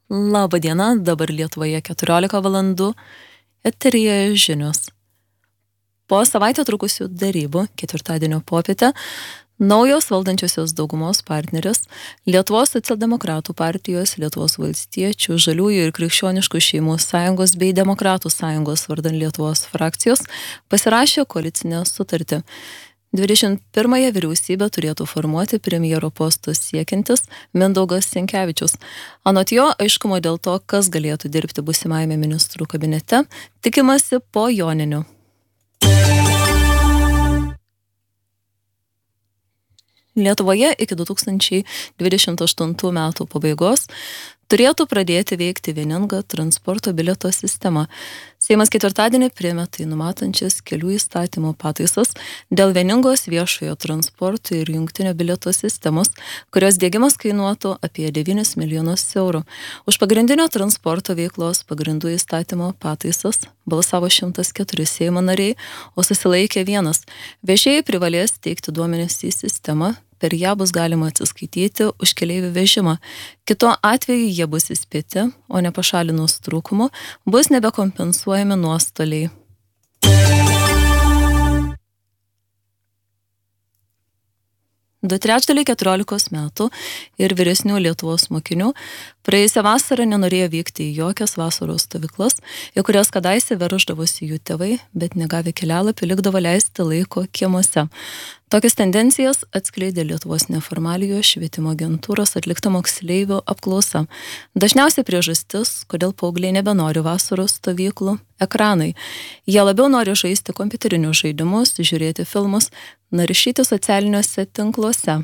Labą dieną, dabar Lietuvoje 14 valandų, eteryje žinios. Po savaitę trukusių darybų, ketvirtadienio popietę, naujos valdančiosios daugumos partneris Lietuvos socialdemokratų partijos, Lietuvos valstiečių, žaliųjų ir krikščioniškų šeimų sąjungos bei demokratų sąjungos vardan Lietuvos frakcijos pasirašė koalicinę sutartį. 21 vyriausybę turėtų formuoti premjero postus siekiantis Mindaugas Sinkevičius. Anot jo, aiškumo dėl to, kas galėtų dirbti būsimajame ministrų kabinete, tikimasi po joninių. Lietuvoje iki 2028 metų pabaigos turėtų pradėti veikti vieninga transporto bilieto sistema. Seimas ketvirtadienį priėmė tai numatančias kelių įstatymų pataisas dėl vieningos viešojo transporto ir jungtinio bilieto sistemos, kurios diegimas kainuotų apie 9 milijonus eurų. Už pagrindinio transporto veiklos pagrindų įstatymo pataisas balsavo 104 Seimo nariai, o susilaikė 1. Vežėjai privalės teikti duomenis į sistemą. Per ją bus galima atsiskaityti už keleivių vežimą. Kitu atveju jie bus įspėti, o nepašalinus trūkumų bus nebekompensuojami nuostoliai. Du trečdaliai 14 metų ir vyresnių Lietuvos mokinių praėjusią vasarą nenorėjo vykti į jokias vasaros stovyklas, į kurias kadaise verždavosi jų tėvai, bet negavę kelialapį likdavo leisti laiko kiemuose. Tokias tendencijas atskleidė Lietuvos neformaliojo švietimo agentūros atlikta moksleivių apklausa. Dažniausiai priežastis, kodėl paaugliai nebenori vasaros stovyklų – ekranai. Jie labiau nori žaisti kompiuterinius žaidimus, žiūrėti filmus, naršyti socialiniuose tinkluose.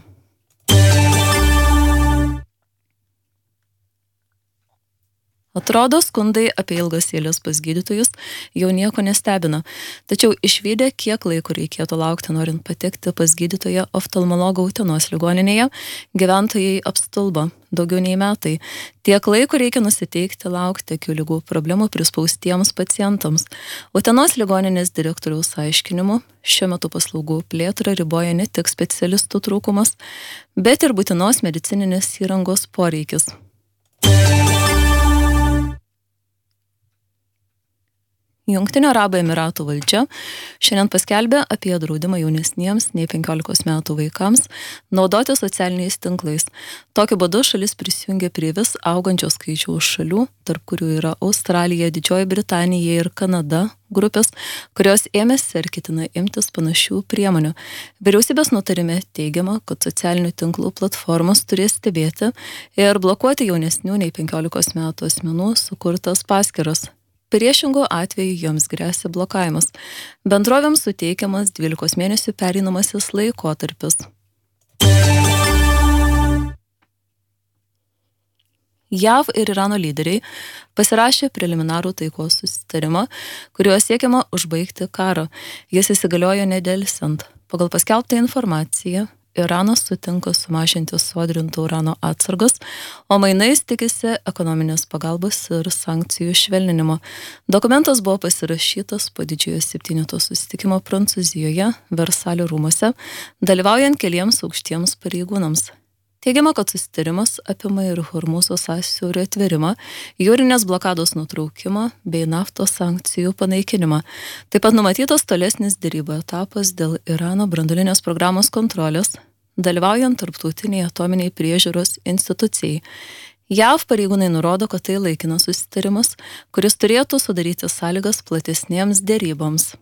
Atrodo, skundai apie ilgas eiles pas gydytojus jau nieko nestebina. Tačiau išvydę, kiek laiko reikėtų laukti norint patekti pas gydytoją oftalmologą Utenos ligoninėje, gyventojai apstulbo. Daugiau nei metai. Tiek laiko reikia nusiteikti laukti akių ligų problemų prispaustiems pacientams. Utenos ligoninės direktoriaus aiškinimu, šiuo metu paslaugų plėtrą riboja ne tik specialistų trūkumas, bet ir būtinos medicininės įrangos poreikis. Jungtinių Arabų Emiratų valdžia šiandien paskelbė apie draudimą jaunesniems nei 15 metų vaikams naudoti socialiniais tinklais. Tokiu būdu šalis prisijungė prie vis augančio skaičiaus šalių, tarp kurių yra Australija, Didžioji Britanija ir Kanada grupės, kurios ėmėsi ir ketina imtis panašių priemonių. Vyriausybės nutarime teigiama, kad socialinių tinklų platformos turės stebėti ir blokuoti jaunesnių nei 15 metų asmenų sukurtas paskyras. Priešingų atveju joms gresia blokavimas. Bendrovėms suteikiamas 12 mėnesių pereinamasis laikotarpis. JAV ir Irano lyderiai pasirašė preliminarų taikos susitarimą, kuriuo siekiama užbaigti karą. Jis įsigaliojo nedelsiant. Pagal paskelbtą informaciją, Iranas sutinka sumažinti sodrintų urano atsargas, o mainais tikisi ekonominės pagalbos ir sankcijų švelninimo. Dokumentas buvo pasirašytas po didžiojo septyneto susitikimo Prancūzijoje, Versalio rūmuose, dalyvaujant keliems aukštiems pareigūnams. Teigiama, kad susitarimas apima ir Hormūzo sąsiaurio atverimą, jūrinės blokados nutraukimą bei naftos sankcijų panaikinimą. Taip pat numatytas tolesnis derybų etapas dėl Irano branduolinės programos kontrolės, dalyvaujant tarptautiniai atominiai priežiūros institucijai. JAV pareigūnai nurodo, kad tai laikinas susitarimas, kuris turėtų sudaryti sąlygas platesnėms deryboms.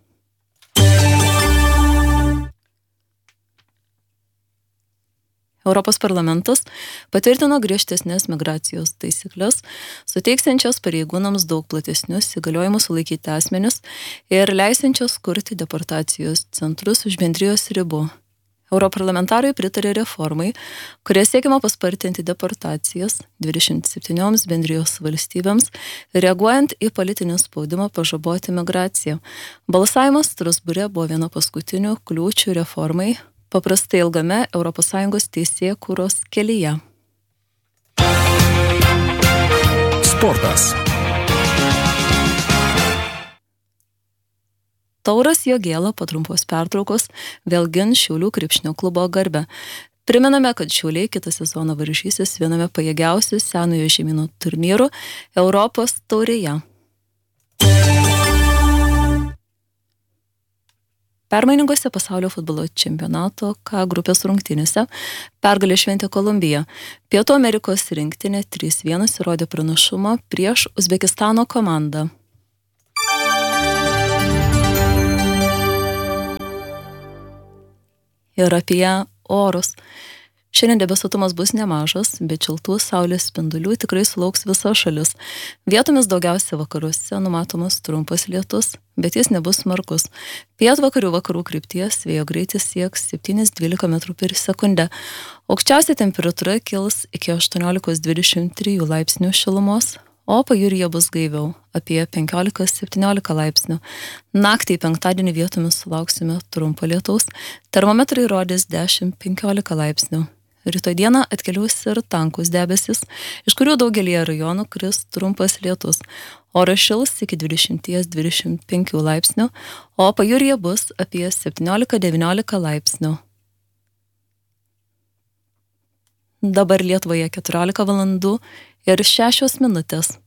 Europos parlamentas patvirtino griežtesnės migracijos taisyklės, suteiksiančias pareigūnams daug platesnius įgaliojimus sulaikyti asmenis ir leisiančios kurti deportacijos centrus už bendrijos ribų. Europarlamentarai pritarė reformai, kuria siekiama paspartinti deportacijas 27 bendrijos valstybėms, reaguojant į politinį spaudimą pažaboti migraciją. Balsavimas Strasbūre buvo viena paskutinių kliūčių reformai, paprastai ilgame ES teisėkūros kelyje. Sportas. Tauras Jogėla po trumpos pertraukos vėl gins Šiaulių krepšinio klubo garbę. Primename, kad Šiauliai kitą sezoną varžysis viename pajėgiausių senojo žemyno turnyrų Europos taurėje. Permainingose pasaulio futbolo čempionato K grupės rungtynėse pergalę šventė Kolumbija. Pietų Amerikos rinktinė 3-1 įrodė pranašumą prieš Uzbekistano komandą. Ir apie orus. Šiandien debesuotumas bus nemažas, bet šiltų saulės spindulių tikrai sulauks visa šalis. Vietomis daugiausia vakaruose numatomas trumpas lietus, bet jis nebus smarkus. Pietvakarių vakarų krypties vėjo greitis sieks 7-12 m/s. Aukščiausia temperatūra kils iki 18-23 laipsnių šilumos, o pajūryje bus gaiviau apie 15-17 laipsnių. Naktį penktadienį vietomis sulauksime trumpo lietaus, termometrai rodys 10-15 laipsnių. Rytoj dieną atkeliaus ir tankus debesis, iš kurių daugelį rajonų kris trumpas lietus. Oras šils iki 20-25 laipsnių, o pajūryje bus apie 17-19 laipsnių. Dabar Lietuvoje 14 valandų ir 6 minutės.